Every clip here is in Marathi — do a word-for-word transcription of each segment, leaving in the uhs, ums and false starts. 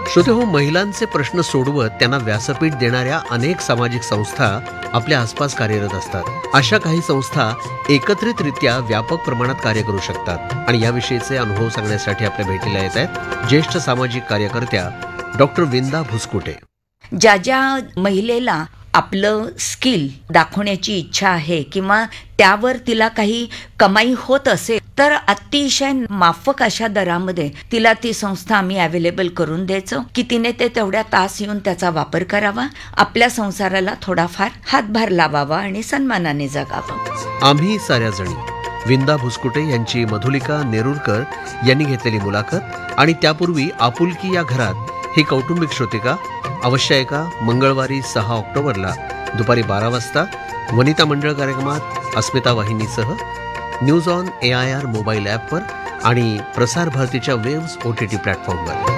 श्रोते हो, महिलांचे प्रश्न सोडवत त्यांना व्यासपीठ देणाऱ्या अनेक सामाजिक संस्था आपल्या आसपास कार्यरत असतात. अशा काही संस्था एकत्रितरित्या व्यापक प्रमाणात कार्य करू शकतात आणि याविषयीचे अनुभव सांगण्यासाठी आपल्या भेटीला येत आहेत ज्येष्ठ सामाजिक कार्यकर्त्या डॉक्टर विंदा भुसकुटे. ज्या ज्या महिलेला आपलं स्किल दाखवण्याची इच्छा आहे किंवा त्यावर तिला काही कमाई होत असेल तर अतिशय माफक अशा दरामध्ये तिला ती संस्था आम्ही अवेलेबल करून द्यायचो की तिने ते तेवढ्या तास येऊन त्याचा वापर करावा, आपल्या संसाराला थोडाफार हातभार लावावा आणि सन्मानाने जगावं. आम्ही साऱ्या जणी विंदा भुसकुटे यांची मधुलिका नेरुरकर यांनी घेतलेली मुलाखत आणि त्यापूर्वी आपुलकी या घरात ही कौटुंबिक श्रोतिका अवश्य ऐका. मंगळवारी सहा ऑक्टोबरला दुपारी बारा वाजता वनिता मंडळ कार्यक्रमात अस्मिता वाहिनीसह news on A I R mobile ॲपवर आणि प्रसार भारतीच्या वेव्स ओ टी टी प्लॅटफॉर्मवर.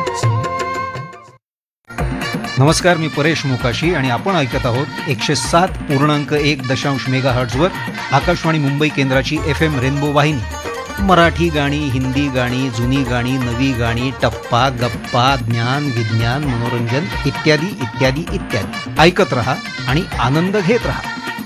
नमस्कार, मी परेश मोकाशी आणि आपण ऐकत आहोत एकशे सात पूर्णांक एक दशांश मेगा हर्ट्झवर आकाशवाणी मुंबई केंद्राची एफ एम रेनबो वाहिनी. मराठी गाणी, हिंदी गाणी, जुनी गाणी, नवी गाणी, टप्पा गप्पा, ज्ञान विज्ञान, मनोरंजन इत्यादी इत्यादी इत्यादी ऐकत रहा आणि आनंद घेत रहा.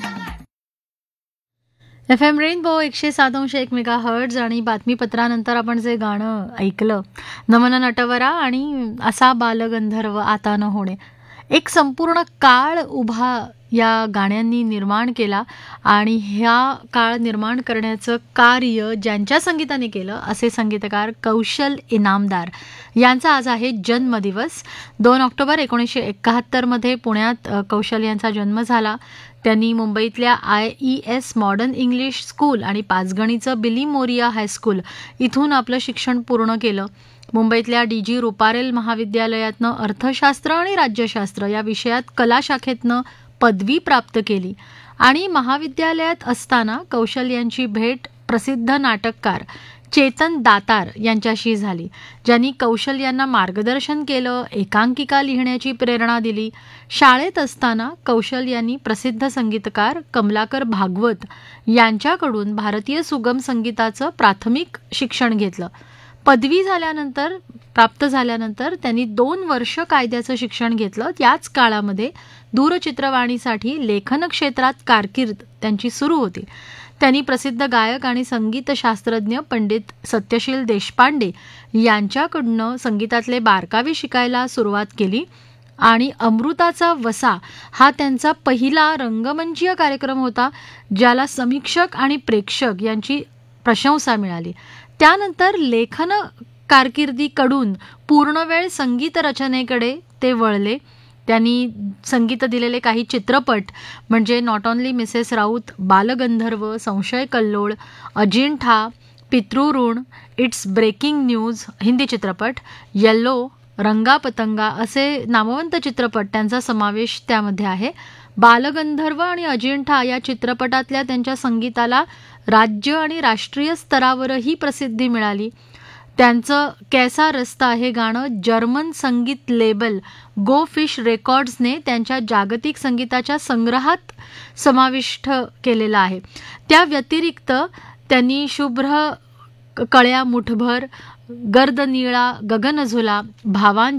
एफ एम रेनबो एकशे सात अंश एक मेगा हर्ट्ज. आणि बातमीपत्रानंतर आपण जे गाणं ऐकलं, नमन नटवरा आणि असा बालगंधर्व आता न होणे, एक संपूर्ण काळ उभा या गाण्यांनी निर्माण केला. आणि ह्या काळ निर्माण करण्याचं कार्य ज्यांच्या संगीताने केलं असे संगीतकार कौशल इनामदार यांचा आज आहे जन्मदिवस. दोन ऑक्टोबर एकोणीसशे एकाहत्तरमध्ये पुण्यात कौशल यांचा जन्म झाला. त्यांनी मुंबईतल्या I E S modern English school आणि पाचगणीचं बिली मोरिया हायस्कूल इथून आपलं शिक्षण पूर्ण केलं. मुंबईतल्या डी जी रुपारेल महाविद्यालयातनं अर्थशास्त्र आणि राज्यशास्त्र या विषयात कला शाखेतनं पदवी प्राप्त केली. आणि महाविद्यालयात असताना कौशल यांची भेट प्रसिद्ध नाटककार चेतन दातार यांच्याशी झाली, ज्यांनी कौशल यांना मार्गदर्शन केलं, एकांकिका लिहिण्याची प्रेरणा दिली. शाळेत असताना कौशल यांनी प्रसिद्ध संगीतकार कमलाकर भागवत यांच्याकडून भारतीय सुगम संगीताचं प्राथमिक शिक्षण घेतलं. पदवी झाल्यानंतर प्राप्त झाल्यानंतर त्यांनी दोन वर्ष कायद्याचं शिक्षण घेतलं. याच काळामध्ये दूरचित्रवाणीसाठी लेखन क्षेत्रात कारकीर्द त्यांची सुरू होती. त्यांनी प्रसिद्ध गायक आणि संगीतशास्त्रज्ञ पंडित सत्यशील देशपांडे यांच्याकडनं संगीतातले बारकावे शिकायला सुरुवात केली. आणि अमृताचा वसा हा त्यांचा पहिला रंगमंचीय कार्यक्रम होता, ज्याला समीक्षक आणि प्रेक्षक यांची प्रशंसा मिळाली. त्यानंतर लेखन कारकिर्दीकडून पूर्णवेळ संगीत रचनेकडे ते वळले. त्यांनी संगीत दिलेले काही चित्रपट म्हणजे not only Mrs Raut, Balgandharva, संशय कल्लोळ, अजिंठा, पितृऋण, इट्स ब्रेकिंग न्यूज हिंदी चित्रपट, येल्लो, रंगापतंगा असे नामवंत चित्रपट त्यांचा समावेश त्यामध्ये आहे. बालगंधर्व आणि अजिंठा या चित्रपटातल्या त्यांच्या संगीताला राज्य आणि राष्ट्रीय स्तरावरही प्रसिद्धी मिळाली. त्यांचं कैसा रस्ता हे गाणं जर्मन संगीत लेबल गो फिश रेकॉर्ड्सने त्यांच्या जागतिक संगीताच्या संग्रहात समाविष्ट केलेलं आहे. त्या व्यतिरिक्त त्यांनी शुभ्र कळ्या मुठभर, गर्द निळा गगनझुला, भावांजली